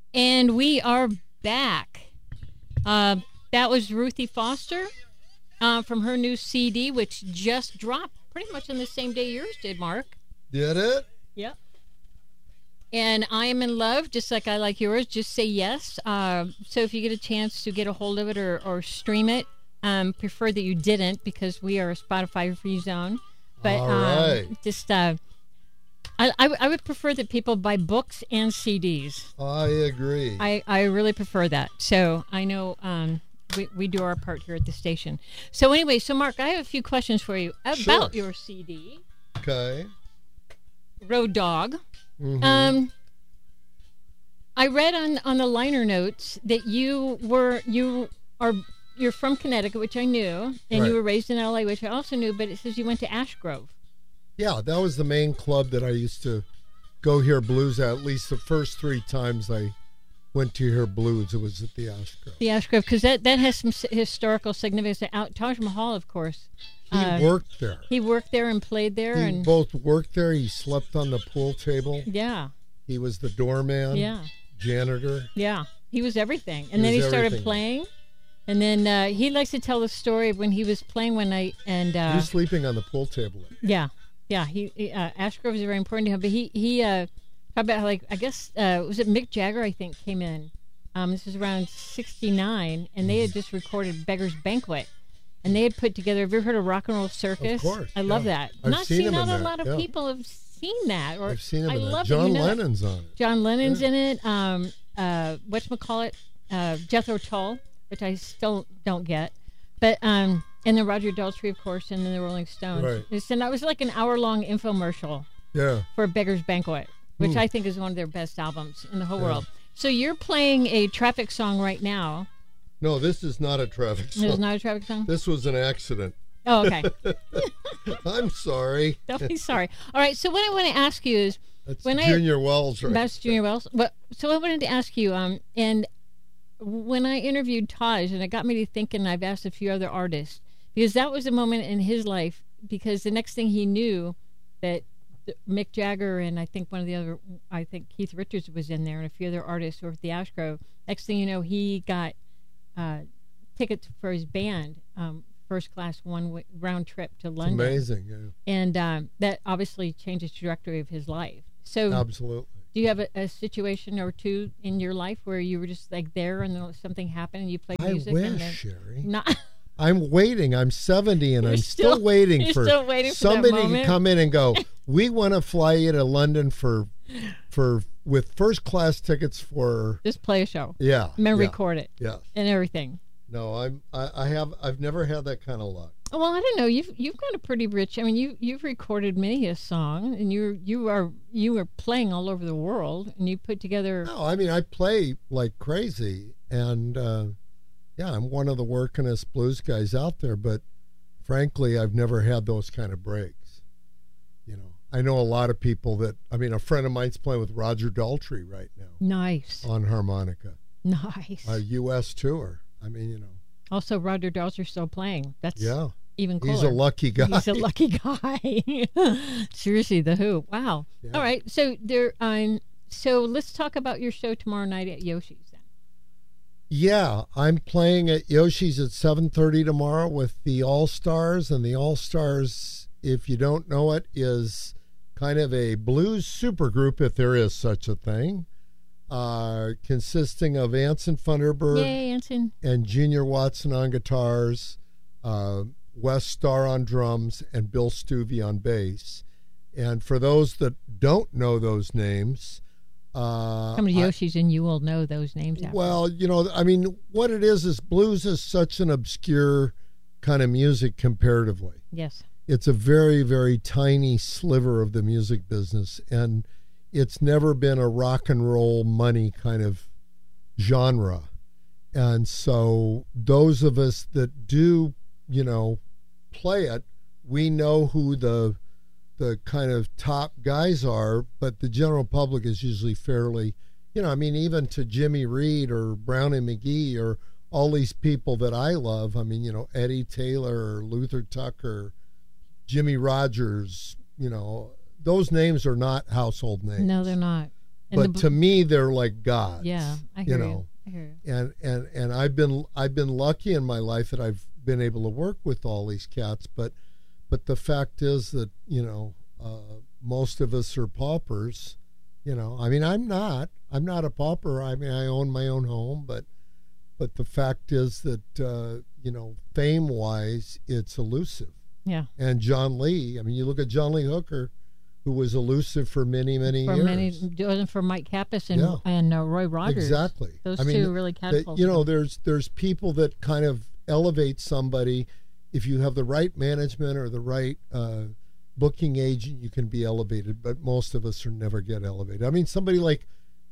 And we are back. That was Ruthie Foster from her new CD, which just dropped pretty much on the same day yours did, Mark. Did it? Yep. And I Am in Love, just like I like yours. Just say yes. So if you get a chance to get a hold of it or stream it, prefer that you didn't because we are a Spotify free zone. But all right. just I would prefer that people buy books and CDs. I agree. I really prefer that. So I know we do our part here at the station. So anyway, so Mark, I have a few questions for you about your CD. Okay. Road Dog. Mm-hmm. I read on the liner notes that you're from Connecticut, which I knew, and right. You were raised in LA, which I also knew, but it says you went to Ashgrove. Yeah, that was the main club that I used to go hear blues at least the first 3 times I went to hear blues. It was at the Ashgrove. The Ashgrove, because that has some historical significance. Taj Mahal, of course. He worked there. He worked there and played there. He both worked there. He slept on the pool table. Yeah. He was the doorman. Yeah. Janitor. Yeah. He was everything. And then he started playing. And then he likes to tell the story of when he was playing one night. And he was sleeping on the pool table. Yeah. Yeah. Ashgrove is very important to him. But he talked about how, like, I guess, was it Mick Jagger, I think, came in. This was around 1969. And they had just recorded Beggar's Banquet. And they had put together, have you ever heard of Rock and Roll Circus? Of course. I love that. I've seen him in Not a that, lot of people have seen that. Or I've seen him I in that. love John it, Lennon's on it. John Lennon's in it. Whatchamacallit? Jethro Tull, which I still don't get. But, and then Roger Daltrey, of course, and then the Rolling Stones. Right. And that was like an hour-long infomercial for Beggar's Banquet, which I think is one of their best albums in the whole world. So you're playing a traffic song right now. No, this is not a traffic song. This is not a traffic song? This was an accident. Oh, okay. I'm sorry. Don't be sorry. All right, so what I want to ask you is... That's Junior Wells, right? That's Junior Wells. So I wanted to ask you, and when I interviewed Taj, and it got me to thinking, I've asked a few other artists, because that was a moment in his life, because the next thing he knew that Mick Jagger and I think Keith Richards was in there and a few other artists were at the Ashgrove. Next thing you know, he got tickets for his band, first class round trip to London. Amazing, yeah. And that obviously changed the trajectory of his life. So absolutely. Do you have a situation or two in your life where you were just like there and then something happened and you played music? I wish, and then, Sherry. Not. I'm waiting. I'm 70 and I'm still waiting for somebody to come in and go, we want to fly you to London with first class tickets for just play a show. Yeah. And then record it. Yeah. And everything. No, I've never had that kind of luck. Well, I don't know. You've got a pretty rich. I mean, you've recorded many a song, and you are playing all over the world, and you put together. No, I mean I play like crazy, and yeah, I'm one of the workingest blues guys out there. But frankly, I've never had those kind of breaks. You know, I know a lot of people that. I mean, a friend of mine's playing with Roger Daltrey right now. Nice. On harmonica. Nice. A U.S. tour. I mean, you know. Also, Roger Daltrey's still playing. That's even cooler. He's a lucky guy. He's a lucky guy. Seriously, The Who. Wow. Yeah. All right. So so let's talk about your show tomorrow night at Yoshi's then. Yeah, I'm playing at Yoshi's at 7:30 tomorrow with the All Stars, and the All Stars, if you don't know it, is kind of a blues supergroup, if there is such a thing. Consisting of Anson Funderburg and Junior Watson on guitars, Wes Starr on drums, and Bill Stuvey on bass. And for those that don't know those names, come to Yoshi's and you will know those names. Well, you know, I mean, what it is blues is such an obscure kind of music comparatively. Yes. It's a very, very tiny sliver of the music business, and it's never been a rock and roll money kind of genre. And so those of us that do, you know, play it, we know who the kind of top guys are, but the general public is usually fairly, you know, I mean, even to Jimmy Reed or Brownie McGee or all these people that I love, I mean, you know, Eddie Taylor or Luther Tucker, Jimmy Rogers, you know, those names are not household names. No, they're not. And but to me, they're like gods. Yeah, I hear you. I hear you. And I've been lucky in my life that I've been able to work with all these cats. But the fact is that most of us are paupers. I mean, I'm not a pauper. I mean, I own my own home, but the fact is that fame-wise, it's elusive. Yeah. And John Lee, I mean, you look at John Lee Hooker, who was elusive for many years. For Mike Kappas and Roy Rogers. Exactly. Those two really catapulted. There's people that kind of elevate somebody. If you have the right management or the right booking agent, you can be elevated. But most of us never get elevated. I mean, somebody like,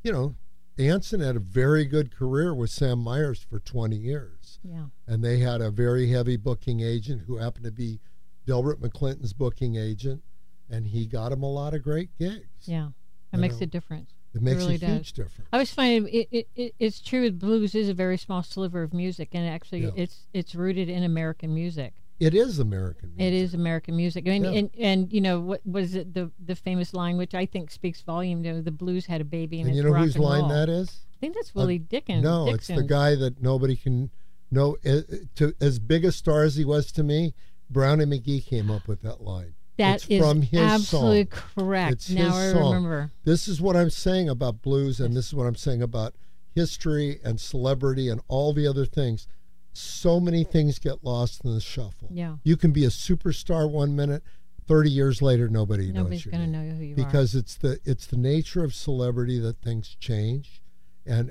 Anson had a very good career with Sam Myers for 20 years. Yeah. And they had a very heavy booking agent who happened to be Delbert McClinton's booking agent. And he got him a lot of great gigs. Yeah, it makes a difference. It makes really a huge difference. I was finding it's true. Blues is a very small sliver of music, and actually, it's rooted in American music. It is American music. It is American music. I mean, and what is it? The famous line, which I think speaks volume. The blues had a baby, and it's you know rock whose and line roll. that is? I think that's Willie Dixon. No, it's the guy that nobody can know. As big a star as he was to me, Brownie McGhee came up with that line. That is from his absolutely song. correct. It's now his I song. remember. This is what I'm saying about blues, and this is what I'm saying about history and celebrity and all the other things. So many things get lost in the shuffle. Yeah. You can be a superstar 1 minute, 30 years later, nobody's going to know who you are. Because it's the nature of celebrity that things change. And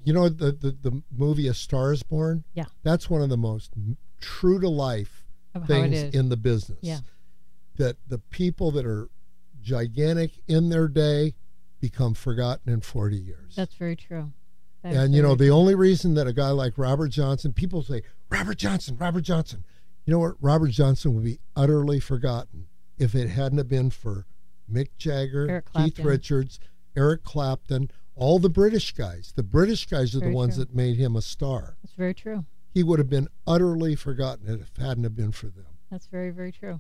the movie A Star Is Born? Yeah. That's one of the most true to life things in the business. Yeah. That the people that are gigantic in their day become forgotten in 40 years. That's very true. The only reason that a guy like Robert Johnson, people say, Robert Johnson. You know what? Robert Johnson would be utterly forgotten if it hadn't have been for Mick Jagger, Keith Richards, Eric Clapton, all the British guys. The British guys are the ones that made him a star. That's very true. He would have been utterly forgotten if it hadn't have been for them. That's very, very true.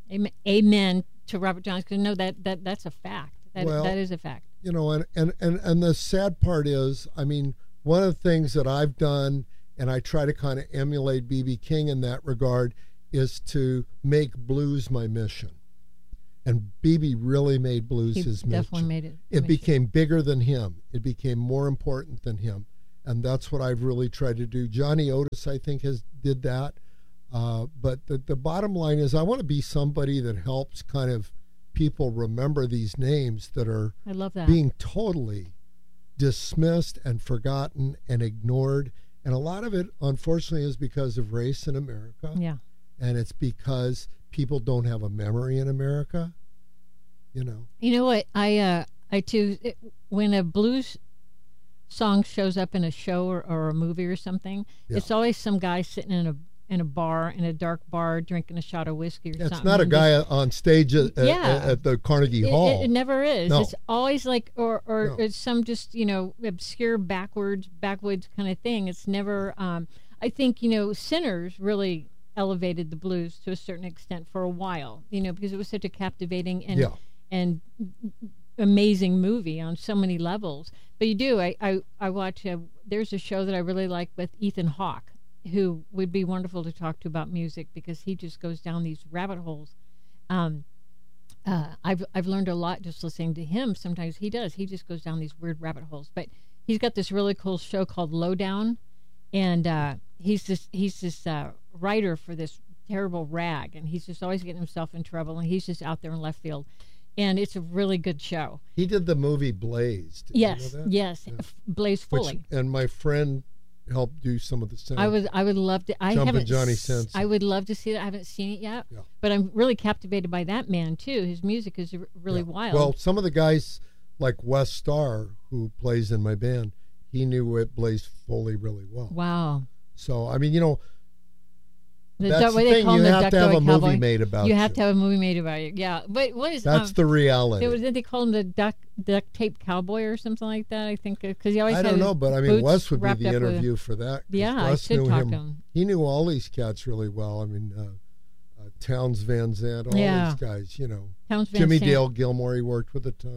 Amen to Robert Johnson. No, that's a fact. That is a fact. And the sad part is, I mean, one of the things that I've done, and I try to kind of emulate B.B. King in that regard, is to make blues my mission. And B.B. really made blues his mission. Definitely made it. It became bigger than him. It became more important than him. And that's what I've really tried to do. Johnny Otis, I think, did that. But the bottom line is I want to be somebody that helps kind of people remember these names that are being totally dismissed and forgotten and ignored. And a lot of it, unfortunately, is because of race in America. Yeah. And it's because people don't have a memory in America. You know what? I too, when a blues song shows up in a show or a movie or something, it's always some guy sitting in a bar, in a dark bar, drinking a shot of whiskey or something. It's not a guy on stage at the Carnegie Hall. It never is. No. It's always like, or it's some just, obscure backwoods kind of thing. It's never, I think, Sinners really elevated the blues to a certain extent for a while, because it was such a captivating and amazing movie on so many levels. But you do, I watch, there's a show that I really like with Ethan Hawke, who would be wonderful to talk to about music because he just goes down these rabbit holes. I've learned a lot just listening to him. Sometimes he just goes down these weird rabbit holes. But he's got this really cool show called Lowdown, and he's this writer for this terrible rag, and he's just always getting himself in trouble, and he's just out there in left field. And it's a really good show. He did the movie Blaze. Yes, you know that? Yes, yeah. Blaze Foley. And my friend helped do some of the sound. I would love to. Jumpin' Johnny Sense. I would love to see it. I haven't seen it yet, but I'm really captivated by that man too. His music is really wild. Well, some of the guys like Wes Starr, who plays in my band, he knew Blaze Foley really well. Wow. So I mean, that's the thing. You have to have a movie made about you. You have to have a movie made about you. Yeah, but what is that's the reality? Did they call him the duct tape cowboy or something like that? I think because he always. I don't know, but I mean, Wes would be the interview for that. Yeah, I should talk to him. He knew all these cats really well. I mean, Townes Van Zandt, all these guys. Townes Van Jimmy Sant. Dale Gilmore, he worked with a ton.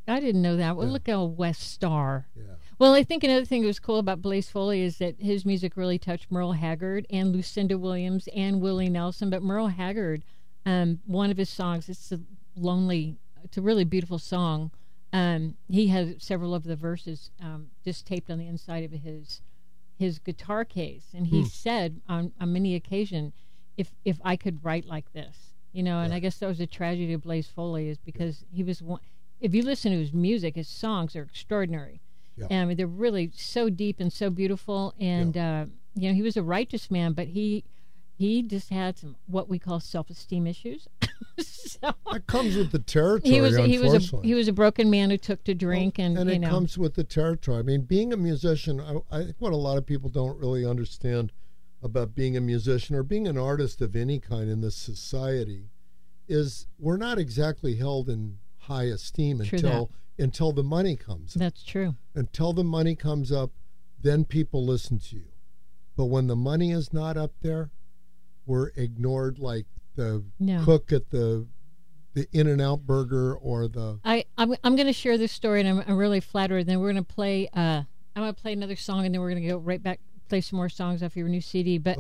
I didn't know that. Well, Yeah. look at West Star. Yeah. Well, I think another thing that was cool about Blaze Foley is that his music really touched Merle Haggard and Lucinda Williams and Willie Nelson. But Merle Haggard, one of his songs, it's a really beautiful song. He has several of the verses just taped on the inside of his guitar case, and he said on many occasions, if I could write like this, and I guess that was a tragedy of Blaze Foley, is because he was one. If you listen to his music, his songs are extraordinary. Yeah. I mean, they're really so deep and so beautiful. And he was a righteous man, but he just had some what we call self-esteem issues. So, that comes with the territory. He was a broken man who took to drink, and it comes with the territory. I mean, being a musician, I think what a lot of people don't really understand about being a musician or being an artist of any kind in this society is we're not exactly held in high esteem until the money comes up. That's true. Until the money comes up, then people listen to you. But when the money is not up there, we're ignored like the cook at the In-N-Out burger or the... I'm going to share this story, and I'm really flattered. Then we're going to play... I'm going to play another song, and then we're going to go right back, play some more songs off your new CD. But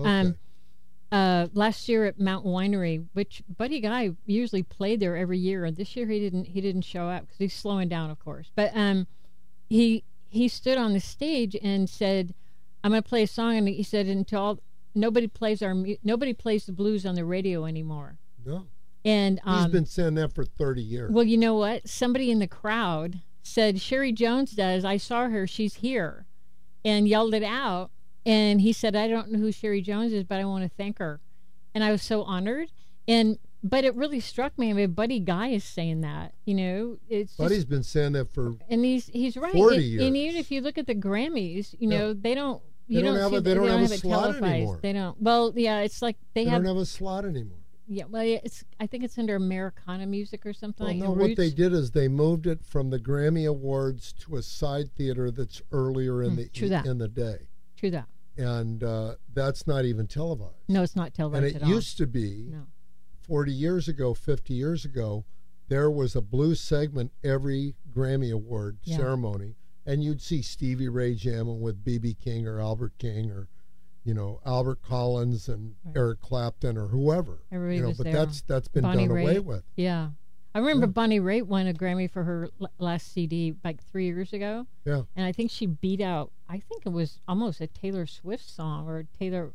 last year at Mountain Winery, which Buddy Guy usually played there every year, and this year he didn't show up because he's slowing down, of course. But he stood on the stage and said, "I'm going to play a song," and he said, nobody plays the blues on the radio anymore. No. And he's been saying that for 30 years. Well, you know what? Somebody in the crowd said, "Sherry Jones does. I saw her. She's here," and yelled it out. And he said, "I don't know who Sherry Jones is, but I want to thank her." And I was so honored. But it really struck me. I mean, Buddy Guy is saying that. Buddy's been saying that for and he's right. 40 years. And even if you look at the Grammys, they don't. They don't have a slot anymore. They don't. Well, yeah, it's like they don't have a slot anymore. Yeah, well, I think it's under Americana Music or something. Well, like no, what they did is they moved it from the Grammy Awards to a side theater that's earlier in the day. True that. And that's not even televised. No, it's not televised at all. And it used to be, 40 years ago, 50 years ago, there was a blues segment every Grammy Award ceremony, and you'd see Stevie Ray jamming with B.B. King or Albert King or, Albert Collins and Eric Clapton or whoever. Everybody was but there. that's been Bonnie done Raitt. away with. Yeah. I remember Bonnie Raitt won a Grammy for her last CD like 3 years ago. Yeah. And I think she beat out, I think it was almost a Taylor Swift song or Taylor